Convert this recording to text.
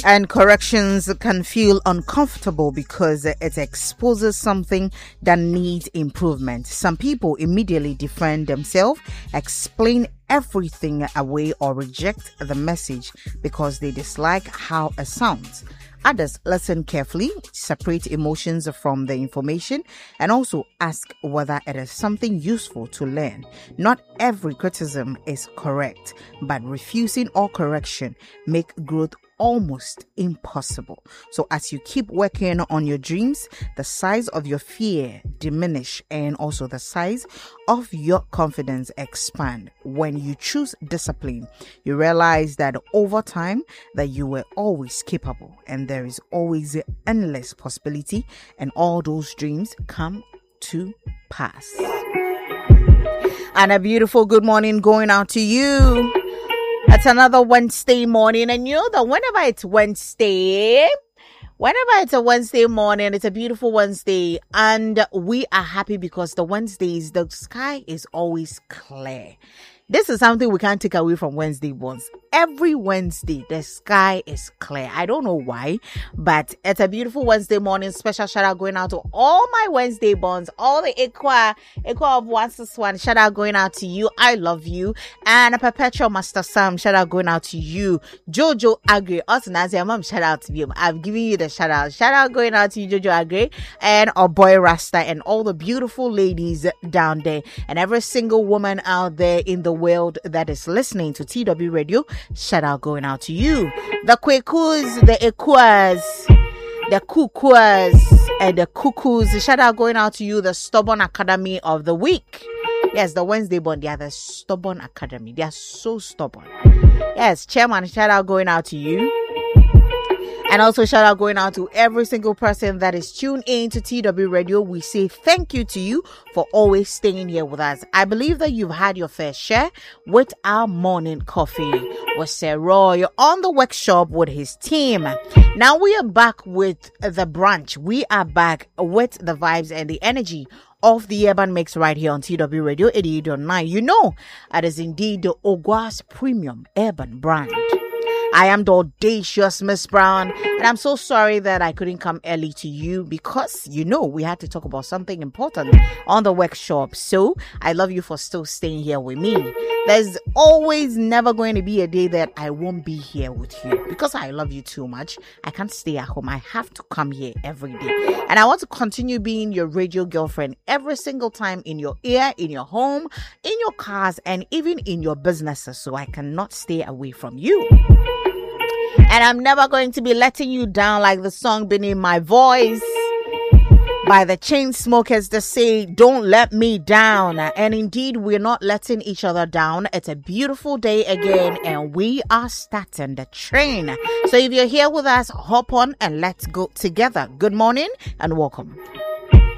And corrections can feel uncomfortable because it exposes something that needs improvement. Some people immediately defend themselves, explain everything away, or reject the message because they dislike how it sounds. Others listen carefully, separate emotions from the information, and also ask whether it is something useful to learn. Not every criticism is correct, but refusing all correction make growth almost impossible. So as you keep working on your dreams, the size of your fear diminish and also the size of your confidence expand. When you choose discipline, you realize that over time that you were always capable and there is always endless possibility, and all those dreams come to pass. And a beautiful good morning going out to you. It's another Wednesday morning, and you know that whenever it's a Wednesday morning, it's a beautiful Wednesday, and we are happy because the sky is always clear. This is something we can't take away from Wednesday ones. Every Wednesday, the sky is clear. I don't know why, but it's a beautiful Wednesday morning. Special shout out going out to all my Wednesday bonds, all the Equa of 161. Shout out going out to you. I love you. And a Perpetual Master Sam, shout out going out to you. Jojo Agri, also Nazia Mom, shout out to you. I've given you the shout out. Shout out going out to you, Jojo Agri, and our boy Rasta, and all the beautiful ladies down there, and every single woman out there in the world that is listening to TW Radio. Shout out going out to you. The Kwekus, the Equas, the Kukuas, and the Cuckoos. Shout out going out to you, the Stubborn Academy of the Week. Yes, the Wednesday bond, they are the Stubborn Academy. They are so stubborn. Yes, Chairman, shout out going out to you. And also shout out going out to every single person that is tuned in to TW Radio. We say thank you to you for always staying here with us. I believe that you've had your fair share with our morning coffee with Sir Roy on the workshop with his team. Now we are back with the brunch. We are back with the vibes and the energy of the Urban Mix right here on TW Radio 88.9. You know, it is indeed the Ogwa's Premium Urban brand. I am the audacious Miss Brown, and I'm so sorry that I couldn't come early to you because, you know, we had to talk about something important on the workshop. So I love you for still staying here with me. There's always never going to be a day that I won't be here with you because I love you too much. I can't stay at home. I have to come here every day. And I want to continue being your radio girlfriend every single time, in your ear, in your home, in your cars, and even in your businesses. So I cannot stay away from you. And I'm never going to be letting you down, like the song Beneath My Voice by the Chainsmokers that say, don't let me down. And indeed, we're not letting each other down. It's a beautiful day again, and we are starting the train. So if you're here with us, hop on and let's go together. Good morning and welcome.